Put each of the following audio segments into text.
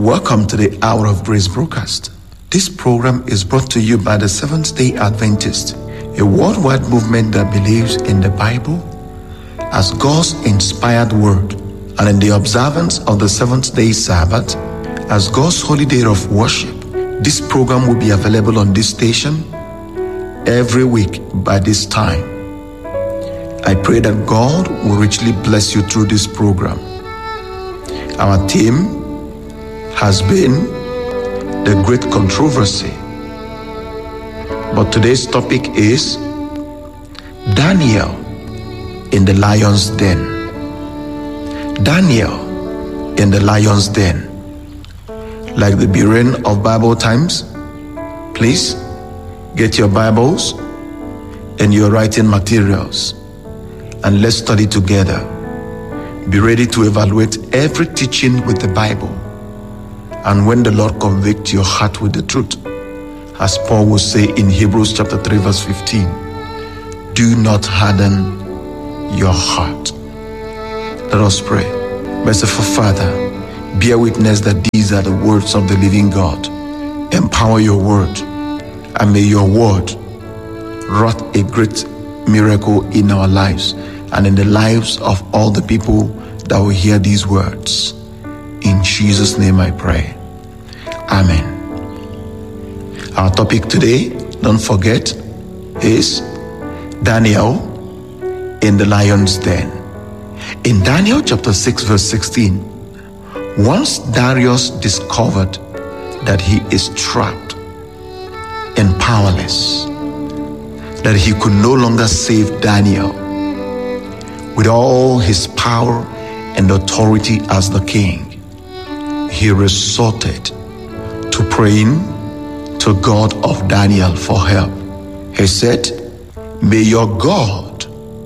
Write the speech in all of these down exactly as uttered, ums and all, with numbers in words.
Welcome to the Hour of Grace broadcast. This program is brought to you by the Seventh-day Adventist, a worldwide movement that believes in the Bible as God's inspired word and in the observance of the seventh-day Sabbath as God's holy day of worship. This program will be available on this station every week by this time. I pray that God will richly bless you through this program. Our theme has been the great controversy. But today's topic is Daniel in the lion's den. Daniel in the lion's den. Like the Berean of Bible times, please get your Bibles and your writing materials and let's study together. Be ready to evaluate every teaching with the Bible. And when the Lord convicts your heart with the truth, as Paul will say in Hebrews chapter three verse fifteen, do not harden your heart. Let us pray. Merciful Father, bear witness that these are the words of the living God. Empower your word, and may your word wrought a great miracle in our lives and in the lives of all the people that will hear these words. In Jesus' name I pray. Amen. Our topic today, don't forget, is Daniel in the lion's den. In Daniel chapter six verse sixteen, once Darius discovered that he is trapped and powerless, that he could no longer save Daniel with all his power and authority as the king, he resorted to praying to God of Daniel for help. He said, may your God,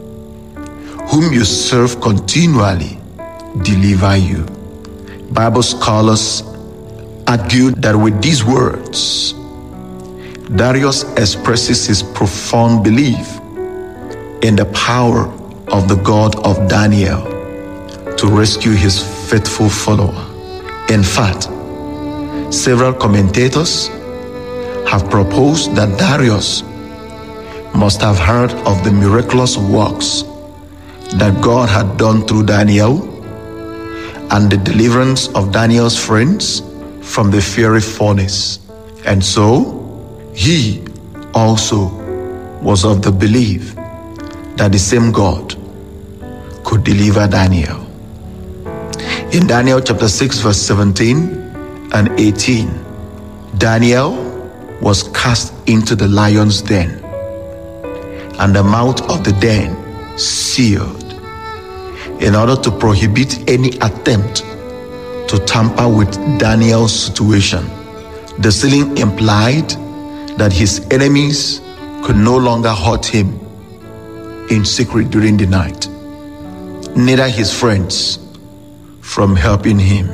whom you serve continually, deliver you. Bible scholars argue that with these words, Darius expresses his profound belief in the power of the God of Daniel to rescue his faithful follower. In fact, several commentators have proposed that Darius must have heard of the miraculous works that God had done through Daniel and the deliverance of Daniel's friends from the fiery furnace. And so, he also was of the belief that the same God could deliver Daniel. In Daniel chapter six verse seventeen and eighteen, Daniel was cast into the lion's den, and the mouth of the den sealed, in order to prohibit any attempt to tamper with Daniel's situation. The sealing implied that his enemies could no longer hurt him in secret during the night, neither his friends from helping him.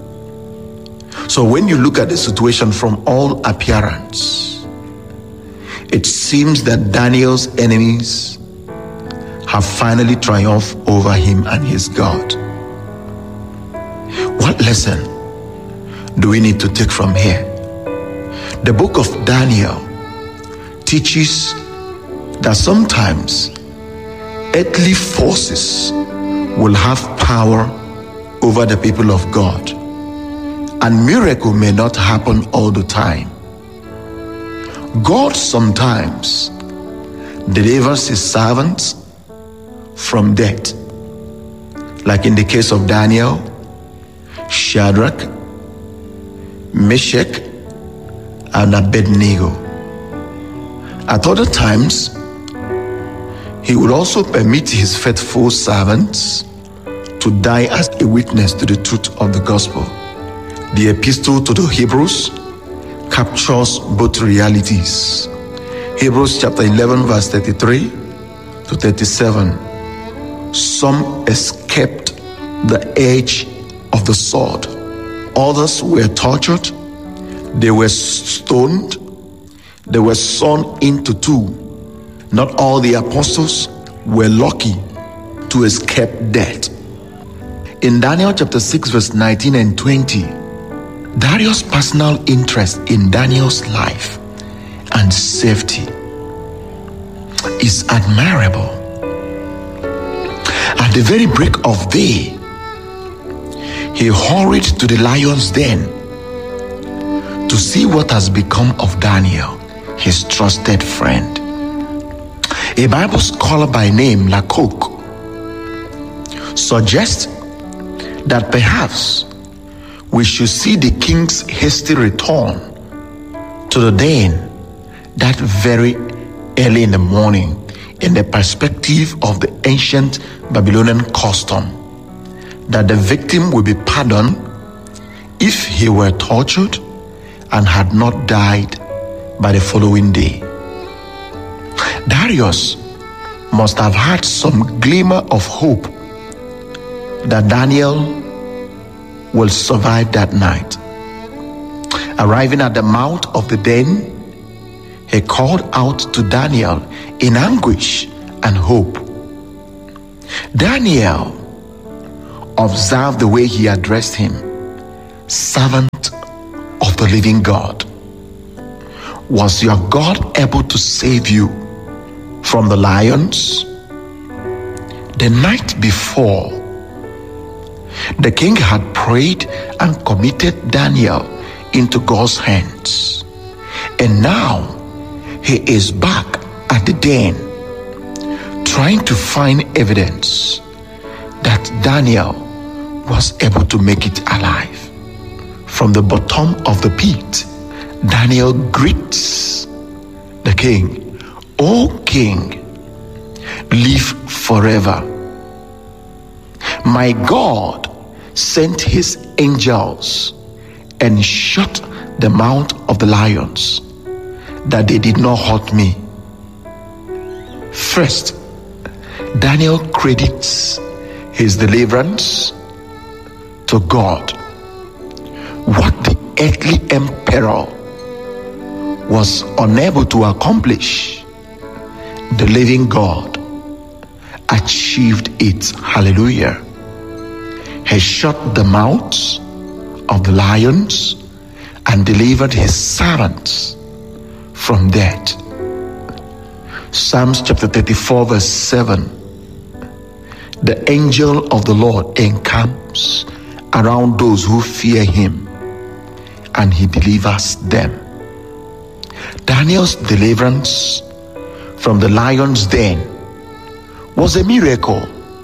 So when you look at the situation from all appearance, it seems that Daniel's enemies have finally triumphed over him and his God. What lesson do we need to take from here? The book of Daniel teaches that sometimes earthly forces will have power over the people of God, and miracle may not happen all the time. God sometimes delivers his servants from death, like in the case of Daniel, Shadrach, Meshach, and Abednego. At other times, he would also permit his faithful servants to die as a witness to the truth of the gospel. The epistle to the Hebrews captures both realities. Hebrews chapter eleven verse thirty-three to thirty-seven. Some escaped the edge of the sword. Others were tortured. They were stoned. They were sawn into two. Not all the apostles were lucky to escape death. In Daniel chapter six verse nineteen and twenty, Darius' personal interest in Daniel's life and safety is admirable. At the very break of day, he hurried to the lion's den to see what has become of Daniel, his trusted friend. A Bible scholar by name Lacoque suggests that perhaps we should see the king's hasty return to the den that very early in the morning in the perspective of the ancient Babylonian custom that the victim will be pardoned if he were tortured and had not died by the following day. Darius must have had some glimmer of hope that Daniel will survive that night. Arriving at the mouth of the den, he called out to Daniel in anguish and hope. Daniel observed the way he addressed him, servant of the living God. Was your God able to save you from the lions? The night before, the king had prayed and committed Daniel into God's hands. And now he is back at the den, trying to find evidence that Daniel was able to make it alive. From the bottom of the pit, Daniel greets the king. O king, live forever. My God sent his angels and shut the mouth of the lions, that they did not hurt me. First, Daniel credits his deliverance to God. What the earthly emperor was unable to accomplish, the living God achieved it. Hallelujah. He shut the mouths of the lions and delivered his servants from death. Psalms chapter thirty-four verse seven. The angel of the Lord encamps around those who fear him, and he delivers them. Daniel's deliverance from the lion's den was a miracle.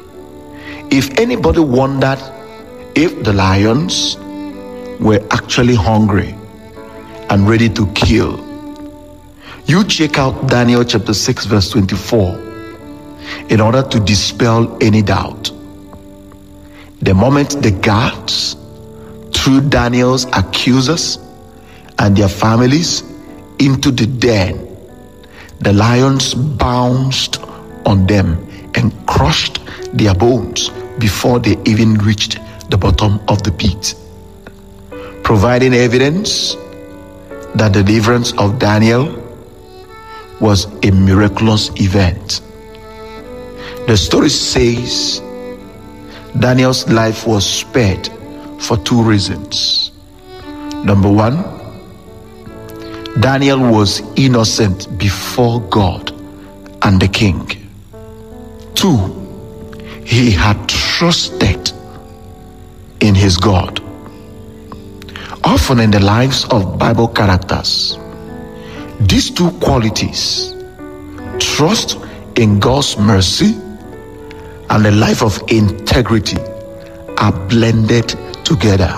If anybody wondered if the lions were actually hungry and ready to kill, you check out Daniel chapter six verse twenty-four in order to dispel any doubt. The moment the guards threw Daniel's accusers and their families into the den, the lions bounced on them and crushed their bones before they even reached the bottom of the pit, providing evidence that the deliverance of Daniel was a miraculous event. The story says Daniel's life was spared for two reasons. Number one, Daniel was innocent before God and the king. Two, he had trusted in his God. Often in the lives of Bible characters, these two qualities, trust in God's mercy and a life of integrity, are blended together.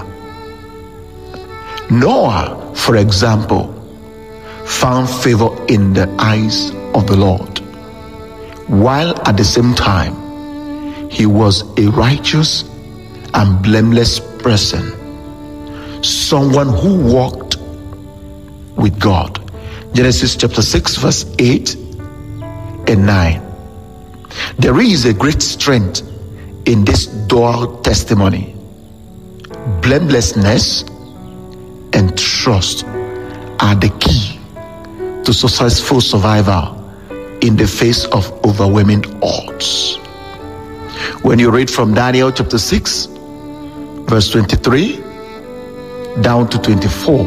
Noah, for example, found favor in the eyes of the Lord, while at the same time he was a righteous and blameless person, someone who walked with God. Genesis chapter six verse eight and nine. There is a great strength in this dual testimony. Blamelessness and trust are the key to successful survival in the face of overwhelming odds. When you read from Daniel chapter six verse twenty-three, down to twenty-four.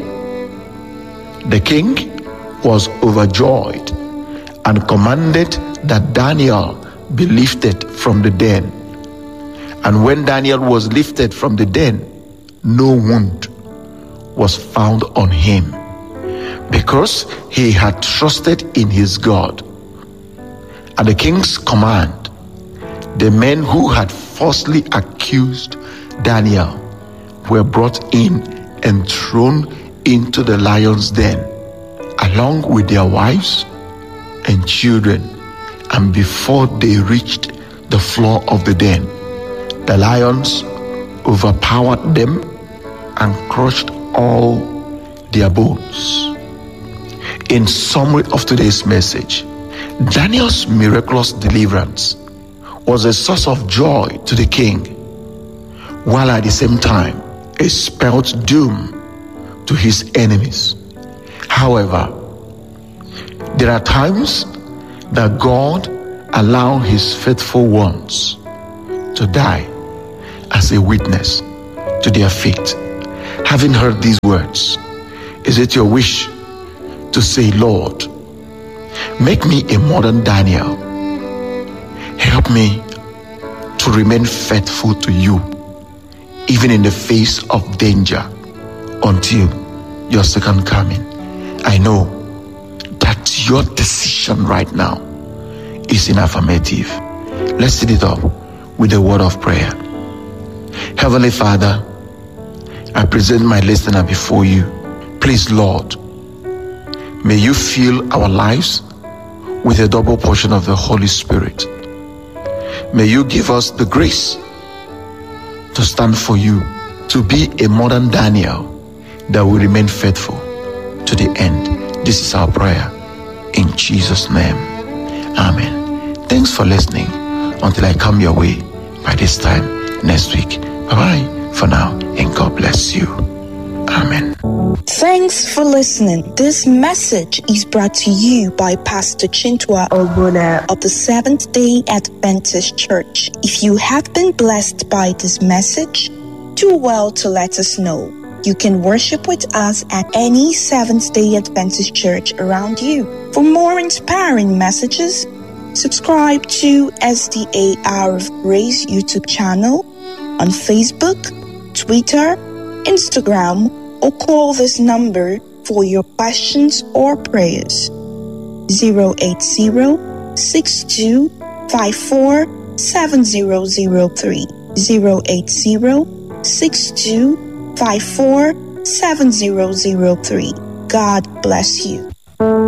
The king was overjoyed and commanded that Daniel be lifted from the den. And when Daniel was lifted from the den, no wound was found on him, because he had trusted in his God. At the king's command, the men who had falsely accused Daniel were brought in and thrown into the lion's den, along with their wives and children. And before they reached the floor of the den, the lions overpowered them and crushed all their bones. In summary of today's message, Daniel's miraculous deliverance was a source of joy to the king, while at the same time it spelled doom to his enemies. However, there are times that God allows his faithful ones to die as a witness to their faith. Having heard these words, is it your wish to say, Lord, make me a modern Daniel. Help me to remain faithful to you, even in the face of danger, until your second coming. I know that your decision right now is in affirmative. Let's set it up with a word of prayer. Heavenly Father, I present my listener before you. Please, Lord, may you fill our lives with a double portion of the Holy Spirit. May you give us the grace to stand for you, to be a modern Daniel that will remain faithful to the end. This is our prayer in Jesus' name. Amen. Thanks for listening. Until I come your way by this time next week. Bye-bye for now, and God bless you. Amen. Thanks for listening. This message is brought to you by Pastor Chintua Ogbonna of the Seventh-day Adventist Church. If you have been blessed by this message, do well to let us know. You can worship with us at any Seventh-day Adventist church around you. For more inspiring messages, subscribe to S D A Hour of Grace YouTube channel on Facebook, Twitter, Instagram, or call this number for your questions or prayers. zero eight zero, six two five four, seven zero zero three. zero eight zero, six two five four, seven zero zero three. God bless you.